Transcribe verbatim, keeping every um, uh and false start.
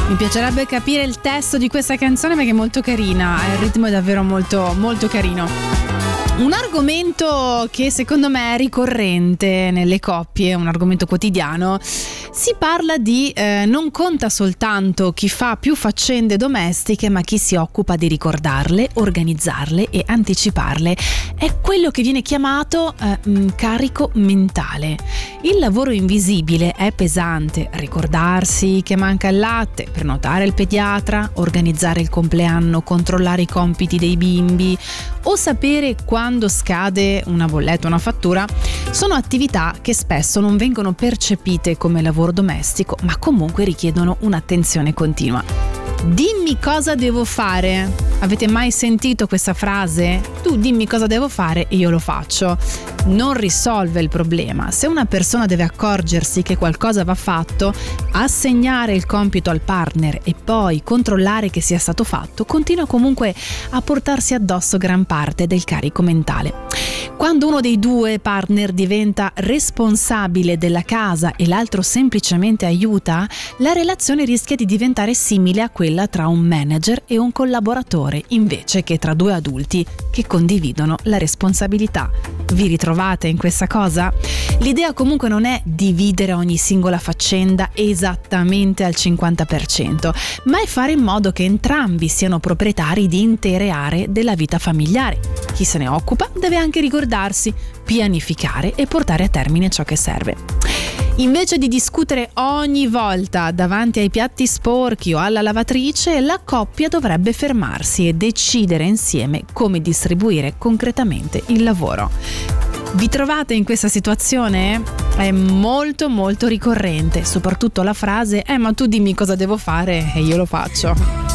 Mi piacerebbe capire il testo di questa canzone perché è molto carina, il ritmo è davvero molto molto carino. Un argomento che secondo me è ricorrente nelle coppie, un argomento quotidiano. Si parla di eh, non conta soltanto chi fa più faccende domestiche, ma chi si occupa di ricordarle, organizzarle e anticiparle. È quello che viene chiamato eh, carico mentale. Il lavoro invisibile è pesante: ricordarsi che manca il latte, prenotare il pediatra, organizzare il compleanno, controllare i compiti dei bimbi o sapere quando scade una bolletta o una fattura. Sono attività che spesso non vengono percepite come lavoro domestico, ma comunque richiedono un'attenzione continua. Dimmi cosa devo fare. Avete mai sentito questa frase? Tu dimmi cosa devo fare e io lo faccio. Non risolve il problema. Se una persona deve accorgersi che qualcosa va fatto, assegnare il compito al partner e poi controllare che sia stato fatto, continua comunque a portarsi addosso gran parte del carico mentale. Quando uno dei due partner diventa responsabile della casa e l'altro semplicemente aiuta, la relazione rischia di diventare simile a quella tra un manager e un collaboratore, invece che tra due adulti che condividono la responsabilità. Vi ritrovate in questa cosa? L'idea comunque non è dividere ogni singola faccenda esattamente al cinquanta per cento, ma è fare in modo che entrambi siano proprietari di intere aree della vita familiare. Chi se ne occupa deve anche ricordarsi, pianificare e portare a termine ciò che serve. Invece di discutere ogni volta davanti ai piatti sporchi o alla lavatrice, la coppia dovrebbe fermarsi e decidere insieme come distribuire concretamente il lavoro. Vi trovate in questa situazione? È molto molto ricorrente, soprattutto la frase "eh ma tu dimmi cosa devo fare e io lo faccio".